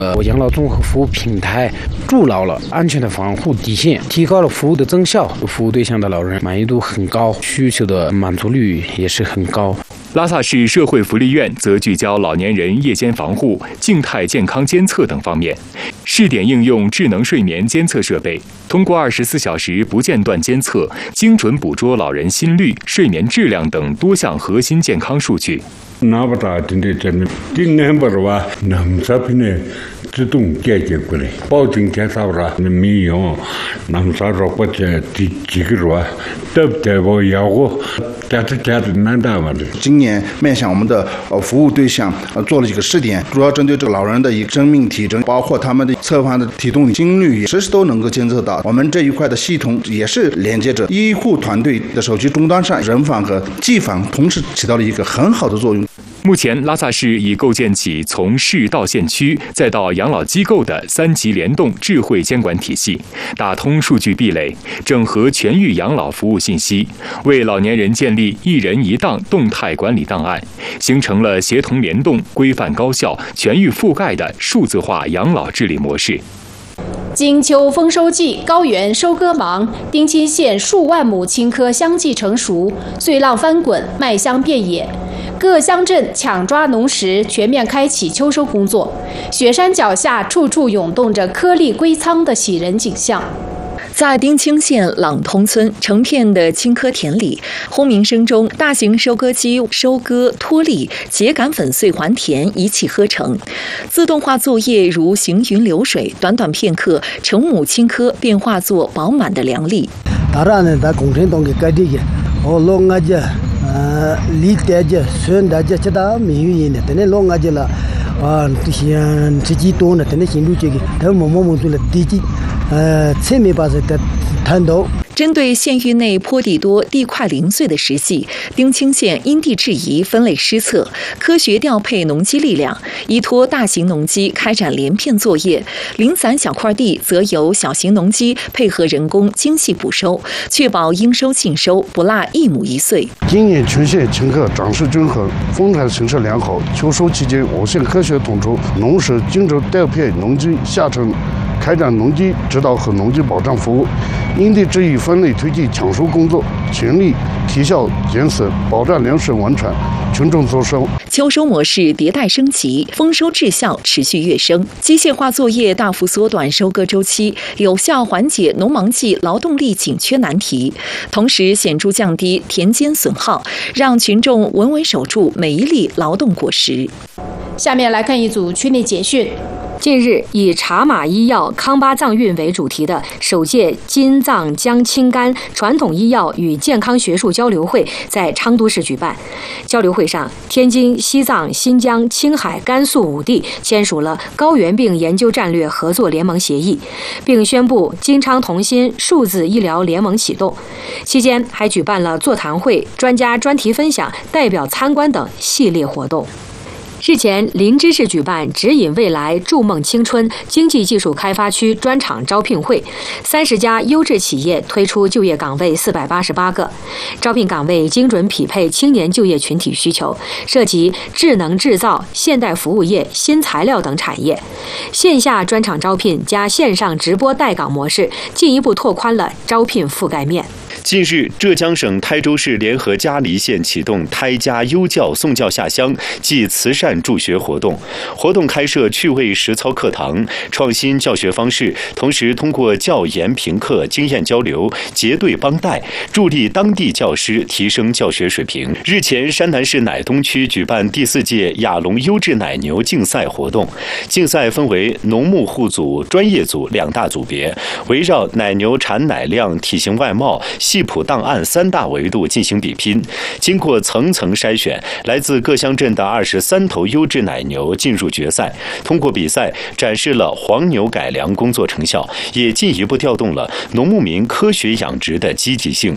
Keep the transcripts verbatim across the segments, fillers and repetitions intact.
呃，养老综合服务平台筑牢了安全的防护底线，提高了服务的增效，服务对象的老人满意度很高，需求的满足率也是很高。 拉萨市社会福利院则聚焦老年人夜间防护、静态健康监测等方面，试点应用智能睡眠监测设备，通过二十四小时不间断监测，精准捕捉老人心率、睡眠质量等多项核心健康数据。 那不大真的真的，今年不是吧？那么这边呢，自动解决过来，保证检查不了没用，那么啥时候或者几几个月，对不对？我要我，但是这是难打嘛的。 今年面向我们的呃服务对象，呃做了几个试点，主要针对这个老人的一个生命体征，包括他们的侧方的体动心率，实时都能够监测到。我们这一块的系统也是连接着医护团队的手机终端上，人防和技防同时起到了一个很好的作用。 目前，拉萨市已构建起从市到县区再到养老机构的三级联动智慧监管体系，打通数据壁垒，整合全域养老服务信息，为老年人建立一人一档动态管理档案，形成了协同联动、规范高效、全域覆盖的数字化养老治理模式。 金秋丰收季，高原收割忙，丁钦县数万亩青稞相继成熟，碎浪翻滚，麦香遍野。各乡镇抢抓农时，全面开启秋收工作。雪山脚下，处处涌动着颗粒归仓的喜人景象。 在丁钦县朗通村成片的青稞田里，轰鸣声中，大型收割机收割、脱粒、秸秆粉碎还田一气呵成，自动化作业如行云流水，短短片刻，成亩青稞便化作饱满的粮粒。 当然呢，在工程当中改的个，我弄个这，呃，离代这，顺代这，这他没有人的，等你弄个这了，啊，这些自己多呢，等你行路这个，他默默默做了地基。呃，侧面把这个探头。 针对县域内坡地多、地块零碎的实际，丁钦县因地制宜分类施策，科学调配农机力量，依托大型农机开展连片作业，零散小块地则由小型农机配合人工精细捕收，确保应收尽收，不落一亩一穗。 今年全县青稞长势均衡，丰产形势良好。秋收期间，我县科学统筹农时经轴调配农机下沉。开展农机指导和农机保障服务，因地制宜分类推进抢收工作，全力提效减损，保障粮食稳产，群众作收。 秋收模式迭代升级，丰收质效持续跃升，机械化作业大幅缩短收割周期，有效缓解农忙季劳动力紧缺难题，同时显著降低田间损耗，让群众稳稳守住每一粒劳动果实。 下面来看一组区内简讯。 近日，以茶马医药康巴藏运为主题的首届金藏江青甘传统医药与健康学术交流会在昌都市举办。交流会上，天津、西藏、新疆、青海、甘肃五地签署了高原病研究战略合作联盟协议，并宣布金昌同心数字医疗联盟启动。期间还举办了座谈会、专家专题分享、代表参观等系列活动。日前，林芝市举办“指引未来，筑梦青春”经济技术开发区专场招聘会，三十家优质企业推出就业岗位四百八十八个，招聘岗位精准匹配青年就业群体需求，涉及智能制造、现代服务业、新材料等产业。线下专场招聘加线上直播带岗模式，进一步拓宽了招聘覆盖面。 近日，浙江省台州市联合嘉黎县启动胎家优教送教下乡暨慈善助学活动。活动开设趣味实操课堂，创新教学方式，同时通过教研评课、经验交流、结对帮带，助力当地教师提升教学水平。日前，山南市乃东区举办第四届亚龙优质奶牛竞赛活动。竞赛分为农牧户组、专业组两大组别，围绕奶牛产奶量、体型外貌、系谱档案三大维度进行比拼。经过层层筛选，来自各乡镇的二十三头优质奶牛进入决赛。通过比赛，展示了黄牛改良工作成效，也进一步调动了农牧民科学养殖的积极性。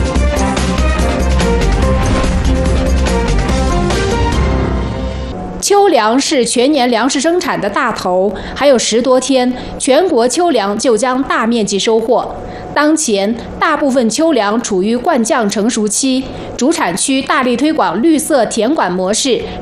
秋秋粮是全年粮食生产的大头，还有十多天，全国秋粮就将大面积收获。当前，大部分秋粮处于灌浆成熟期，主产区大力推广绿色田管模式。